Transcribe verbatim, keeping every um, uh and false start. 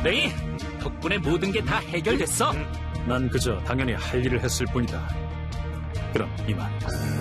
레이, 덕분에 모든 게 다 해결됐어. 난 그저 당연히 할 일을 했을 뿐이다. 그럼 이만.